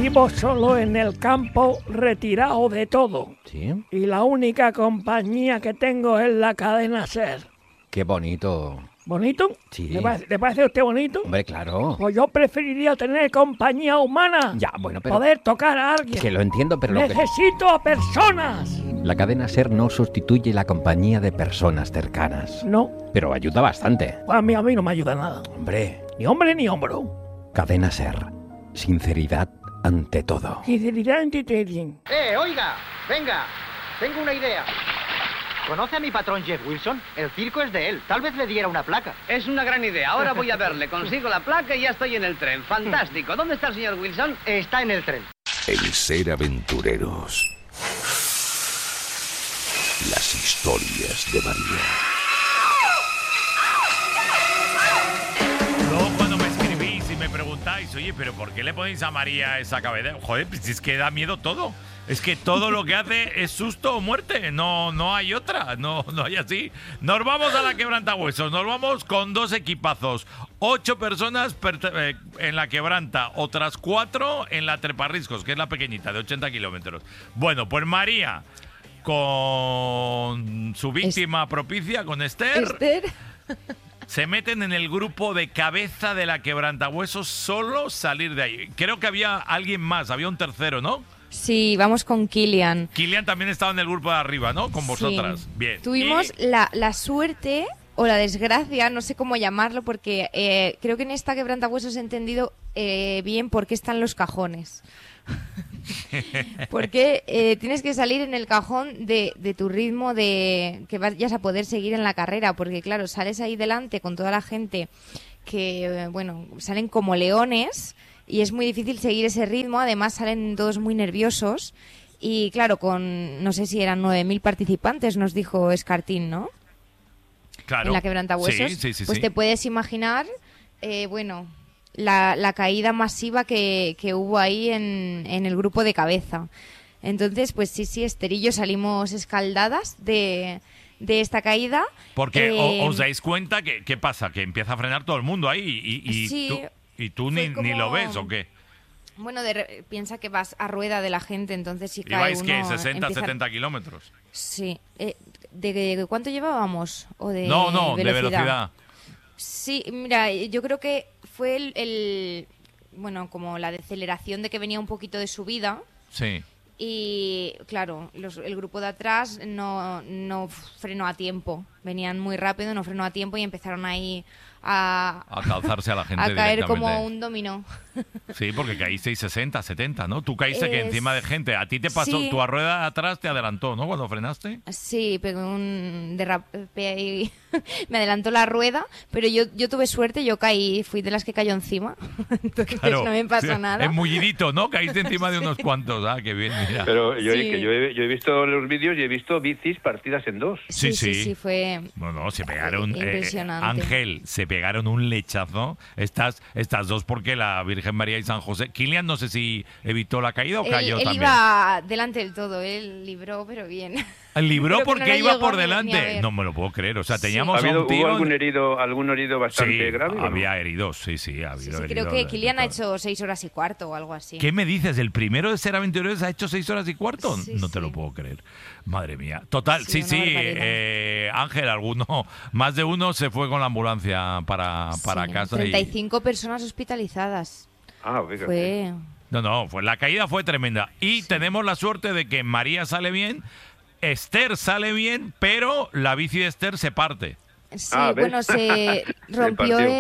Vivo solo en el campo, retirado de todo. ¿Sí? Y la única compañía que tengo es la cadena SER. Qué bonito. ¿Bonito? Sí. ¿Le parece a usted bonito? Hombre, claro. Pues yo preferiría tener compañía humana. Ya, bueno, pero... Poder tocar a alguien. Que lo entiendo, pero lo que... Necesito a personas. La cadena SER no sustituye la compañía de personas cercanas. No, Pero ayuda bastante. pues a mí no me ayuda nada. Hombre, Ni hombre ni hombro. cadena SER. Sinceridad ante todo. Sinceridad ante trading. Oiga, venga, tengo una idea. ¿Conoce a mi patrón Jeff Wilson? El circo es de él, tal vez le diera una placa. Es una gran idea. Ahora voy a verle. Consigo la placa y ya estoy en el tren. Fantástico. ¿Dónde está el señor Wilson? Está en el tren. El ser aventureros. Las historias de María. Luego cuando me escribís y me preguntáis, oye, pero ¿por qué le ponéis a María esa cabeza? Joder, pues es que da miedo todo. Es que todo lo que hace es susto o muerte. No hay otra. No hay así. Nos vamos a la Quebrantahuesos. Nos vamos con 2 equipazos. 8 personas en la Quebranta. Otras 4 en la Treparriscos, que es la pequeñita, de 80 kilómetros. Bueno, pues María, con su víctima propicia, con Esther, se meten en el grupo de cabeza de la Quebrantahuesos, solo salir de ahí. Creo que había alguien más, había un tercero, ¿no? Sí, vamos con Kilian. Kilian también estaba en el grupo de arriba, ¿no? Con vosotras. Sí. Bien. Tuvimos la suerte o la desgracia, no sé cómo llamarlo, porque creo que en esta Quebrantahuesos he entendido bien por qué están los cajones. Porque tienes que salir en el cajón de tu ritmo, de que vayas a poder seguir en la carrera, porque claro, sales ahí delante con toda la gente que, bueno, salen como leones y es muy difícil seguir ese ritmo. Además salen todos muy nerviosos y claro, con no sé si eran 9.000 participantes, nos dijo Escartín, ¿no? Claro. En la Quebrantahuesos. Sí. Pues te puedes imaginar, bueno, la caída masiva que hubo ahí en el grupo de cabeza. Entonces, pues sí, Esther y yo salimos escaldadas de esta caída. Porque os dais cuenta que ¿qué pasa? Que empieza a frenar todo el mundo ahí y sí, tú ni como... lo ves, ¿o qué? Bueno, piensa que vas a rueda de la gente, entonces si cae ¿Ibais uno... qué? ¿60, empieza... 70 kilómetros? Sí. ¿De cuánto llevábamos? ¿O de No, velocidad? de velocidad. Sí, mira, yo creo que fue bueno, como la deceleración de que venía un poquito de subida. Sí. Y claro, el grupo de atrás no frenó a tiempo. Venían muy rápido, no frenó a tiempo y empezaron ahí a calzarse a la gente a caer directamente. como un dominó. Sí, porque caísteis 60, 70, ¿no? Tú caíste que encima de gente. A ti te pasó, sí. tu rueda de atrás te adelantó, ¿no? Cuando frenaste. Sí, pegó un derrape ahí. Me adelantó la rueda, pero yo tuve suerte, yo caí, fui de las que cayó encima. Entonces Claro, no me pasó nada. Es mullidito, ¿no? Caíste encima de unos cuantos. Ah, qué bien, mira. Pero yo, Sí. yo he visto los vídeos y he visto bicis partidas en 2. Sí, fue Bueno, se pegaron. impresionante. Ángel, se pegaron un lechazo. Estas 2 porque la Virgen María y San José. Kilian, no sé si evitó la caída o cayó él también. iba delante del todo, él libró, pero bien. Libró Creo que porque no le iba llegó por ni a delante. ver. No me lo puedo creer. O sea, Sí. teníamos a un ¿Hubo tío. algún herido bastante grave? ¿o no? Había heridos, sí, ha habido Sí, heridos. creo que Kilian ha de hecho 6 horas y cuarto o algo así. ¿Qué me dices? ¿El primero de Ser Aventureros ha hecho 6 horas y cuarto? Sí, No te sí. lo puedo creer. Madre mía. Total, Sí, sí. una barbaridad. Ángel, más de uno se fue con la ambulancia para Sí, casa. 35 personas hospitalizadas. Fíjate. Fue... No, la caída fue tremenda. Y tenemos la suerte de que María sale bien, Esther sale bien, pero la bici de Esther se parte. Sí, ¿ves? bueno, se rompió partió.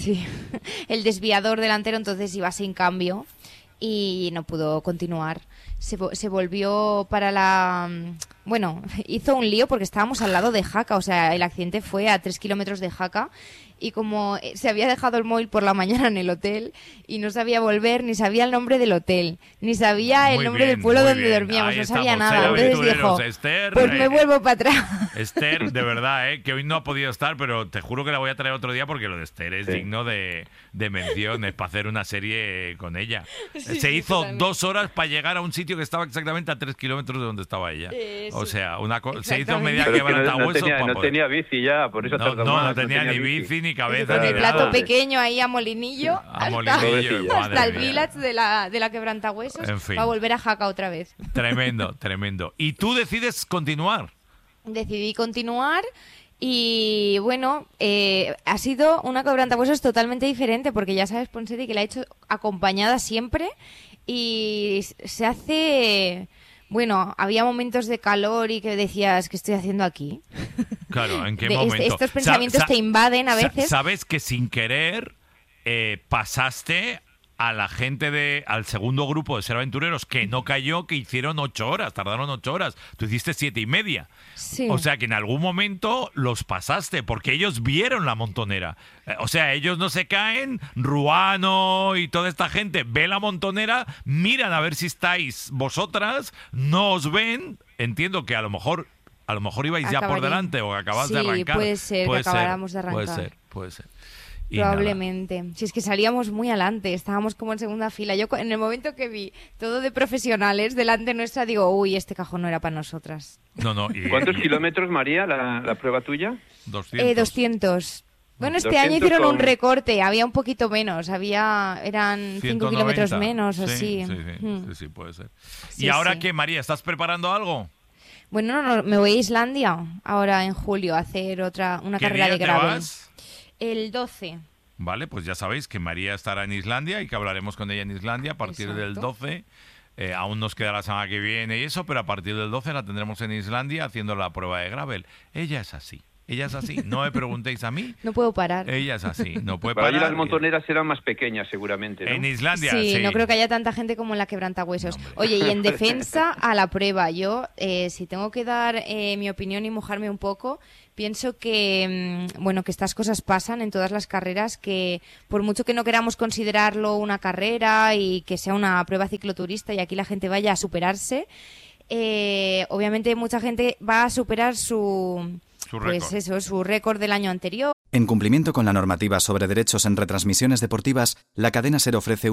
el desviador delantero, entonces iba sin cambio y no pudo continuar. Se volvió para la... Bueno, hizo un lío porque estábamos al lado de Jaca, o sea, el accidente fue a 3 kilómetros de Jaca y como se había dejado el móvil por la mañana en el hotel y no sabía volver, ni sabía el nombre del hotel, ni sabía el Muy nombre bien, del pueblo muy donde bien. dormíamos, Ahí no sabía estamos, nada. Entonces aventureros. dijo, Esther, pues me vuelvo para atrás. Esther, de verdad, que hoy no ha podido estar, pero te juro que la voy a traer otro día porque lo de Esther es Sí. digno de mención, es para hacer una serie con ella. Sí, Se sí, hizo totalmente. 2 horas para llegar a un sitio que estaba exactamente a 3 kilómetros de donde estaba ella. O sea, se hizo media Pero es que quebrantahuesos no para poder. tenía bici ya, por eso No tardó más, tenía ni bici, ni cabeza Con ni el nada. plato pequeño ahí a Molinillo, A Molinillo, madre hasta el mía. village de la quebrantahuesos, En fin. para volver a Jaca otra vez. Tremendo, tremendo. Y tú decides continuar. Decidí continuar y bueno, ha sido una quebrantahuesos totalmente diferente porque ya sabes, Ponseti, que la he hecho acompañada siempre y se hace... Bueno, había momentos de calor y que decías, ¿qué estoy haciendo aquí? Claro, ¿en qué De momento? estos pensamientos te invaden a veces. Sabes que sin querer pasaste a la gente al segundo grupo de Ser Aventureros que no cayó, que hicieron 8 horas, tardaron 8 horas. Tú hiciste 7:30. Sí. O sea que en algún momento los pasaste, porque ellos vieron la montonera. O sea, ellos no se caen, Ruano y toda esta gente ve la montonera, miran a ver si estáis vosotras, no os ven, entiendo que a lo mejor ibais ya por delante o acabas de arrancar. Sí, puede ser que acabáramos de arrancar. Puede ser. Y probablemente. Si es que salíamos muy adelante, estábamos como en segunda fila. Yo en el momento que vi todo de profesionales delante nuestra, digo, uy, este cajón no era para nosotras. No. ¿Cuántos kilómetros, María, la prueba tuya? 200. 200. Bueno, este 200 año hicieron un con- recorte, había un poquito menos, eran 5 190. kilómetros menos o así. Sí, puede ser. Sí, ¿Y ahora sí. qué, María? ¿Estás preparando algo? Bueno, no, me voy a Islandia ahora en julio a hacer una ¿Qué carrera día de te gravel. vas? El 12. Vale, pues ya sabéis que María estará en Islandia y que hablaremos con ella en Islandia a partir del Exacto. 12. Aún nos queda la semana que viene y eso, pero a partir del 12 la tendremos en Islandia haciendo la prueba de gravel. Ella es así. No me preguntéis a mí. No puedo parar. Ella es así, no puede Para allí parar. las montoneras serán más pequeñas, seguramente, ¿no? En Islandia, Sí, sí. no creo que haya tanta gente como en la quebrantahuesos. Oye, y en defensa a la prueba, yo, si tengo que dar mi opinión y mojarme un poco, pienso que, bueno, que estas cosas pasan en todas las carreras, que por mucho que no queramos considerarlo una carrera y que sea una prueba cicloturista y aquí la gente vaya a superarse, obviamente mucha gente va a superar su récord del año anterior. En cumplimiento con la normativa sobre derechos en retransmisiones deportivas, la cadena SER ofrece